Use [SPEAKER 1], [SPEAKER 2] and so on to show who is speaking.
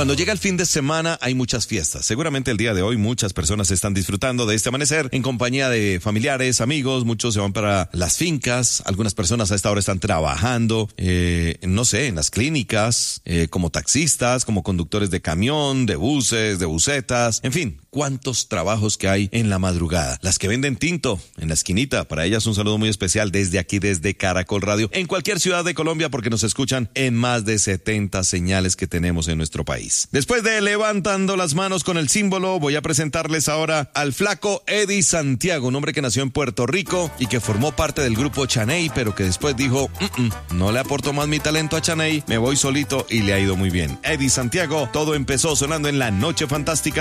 [SPEAKER 1] Cuando llega el fin de semana hay muchas fiestas. Seguramente el día de hoy muchas personas están disfrutando de este amanecer en compañía de familiares, amigos. Muchos se van para las fincas. Algunas personas a esta hora están trabajando, no sé, en las clínicas, como taxistas, como conductores de camión, de buses, de busetas. En fin, cuántos trabajos que hay en la madrugada. Las que venden tinto en la esquinita. Para ellas un saludo muy especial desde aquí, desde Caracol Radio. En cualquier ciudad de Colombia porque nos escuchan en más de 70 señales que tenemos en nuestro país. Después de levantando las manos con el símbolo, voy a presentarles ahora al flaco Eddie Santiago, un hombre que nació en Puerto Rico y que formó parte del grupo Chaney, pero que después dijo, no le aporto más mi talento a Chaney, me voy solito y le ha ido muy bien. Eddie Santiago, todo empezó sonando en La Noche Fantástica